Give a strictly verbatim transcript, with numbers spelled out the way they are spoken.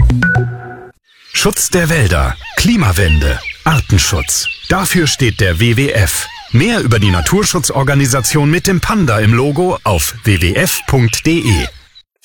Schutz der Wälder, Klimawende, Artenschutz. Dafür steht der W W F. Mehr über die Naturschutzorganisation mit dem Panda im Logo auf w w f punkt d e.